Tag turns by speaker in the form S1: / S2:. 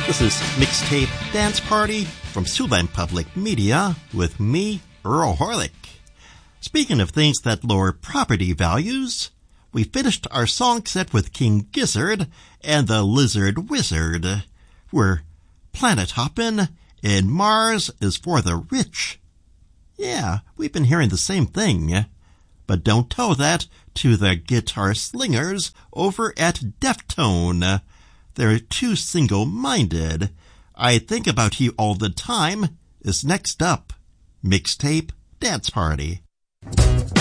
S1: This is Mixtape Dance Party from Siouxland Public Media with me, Earl Horlick. Speaking of things that lower property values, we finished our song set with King Gizzard and the Lizard Wizard. We're planet hoppin', and Mars is for the rich. Yeah, we've been hearing the same thing. But don't tell that to the guitar slingers over at Deftone. They're too single-minded. I Think About You All the Time is next up. Mixtape Dance Party.